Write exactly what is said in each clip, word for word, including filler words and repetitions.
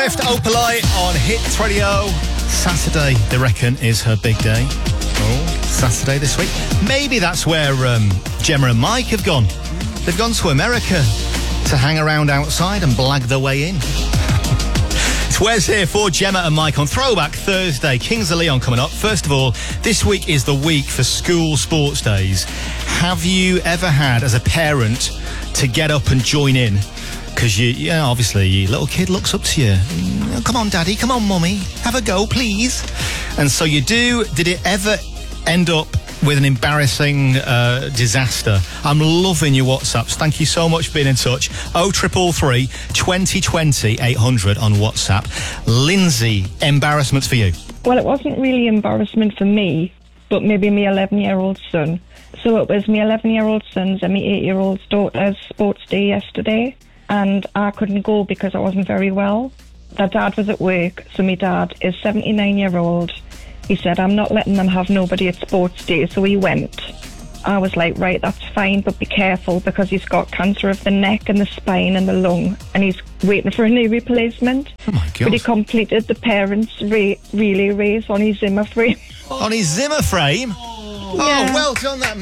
Swift Opalite on Hits Radio. Saturday, they reckon, is her big day. Oh, Saturday this week. Maybe that's where um, Gemma and Mike have gone. They've gone to America to hang around outside and blag their way in. It's Wes here for Gemma and Mike on Throwback Thursday. Kings of Leon coming up. First of all, this week is the week for school sports days. Have you ever had, as a parent, to get up and join in? Because you, you know, obviously, your little kid looks up to you. Oh, come on, Daddy. Come on, Mummy. Have a go, please. And so you do. Did it ever end up with an embarrassing uh, disaster? I'm loving your WhatsApps. Thank you so much for being in touch. oh triple three, twenty twenty, eight hundred on WhatsApp. Lindsay, embarrassments for you? Well, it wasn't really embarrassment for me, but maybe my eleven-year-old son. So it was my eleven-year-old son's and my eight-year-old daughter's sports day yesterday, and I couldn't go because I wasn't very well. Their dad was at work, so my dad is seventy-nine-year-old. He said, I'm not letting them have nobody at sports day, so he went. I was like, right, that's fine, but be careful because he's got cancer of the neck and the spine and the lung, and he's waiting for a knee replacement. Oh, my God. But he completed the parents' ra- relay race on his Zimmer frame. On his Zimmer frame? Oh, Yeah. well done, that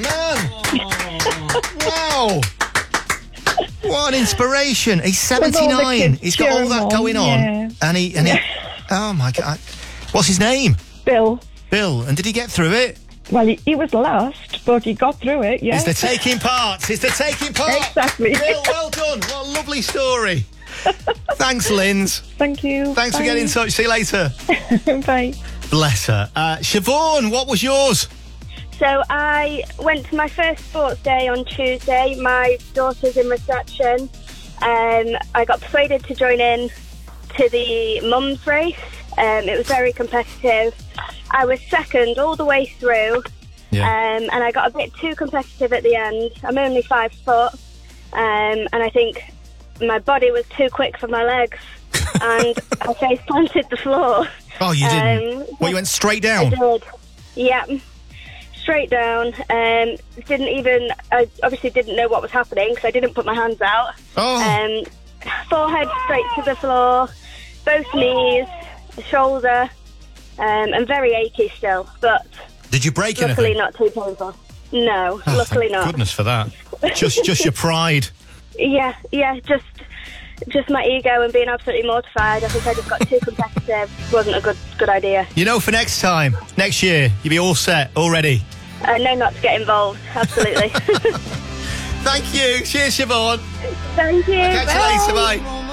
man. Wow. What an inspiration. He's seventy-nine. He's got all that going on. Yeah. And he, and he, oh, my God. What's his name? Bill. Bill. And did he get through it? Well, he, he was last, but he got through it, yeah. It's the taking part. It's the taking part. Exactly. Bill, well done. What a lovely story. Thanks, Linz. Thank you. Thanks Bye. for getting in touch. See you later. Bye. Bless her. Uh, Siobhan, what was yours? So I went to my first sports day on Tuesday. My daughter's in reception. Um, I got persuaded to join in to the mums race. Um, it was very competitive. I was second all the way through, Yeah. um, and I got a bit too competitive at the end. I'm only five foot, um, and I think my body was too quick for my legs, and I face planted the floor. Oh, you didn't? Um, Well, you went straight down? I did. Yeah. Straight down. Um, didn't even, I obviously didn't know what was happening because I didn't put my hands out. Oh. Um, forehead straight to the floor, both knees, shoulder, um, and very achy still, but Did you break luckily anything? not too painful. No, Oh, luckily thank not. goodness for that. Just, just your pride. Yeah, yeah, just just my ego and being absolutely mortified. I think I just got too competitive. Wasn't a good good idea. You know, for next time, next year, you'll be all set, all ready. I know not to get involved, absolutely. Thank you. Cheers, Siobhan. Thank you. Catch you Bye. later, bye.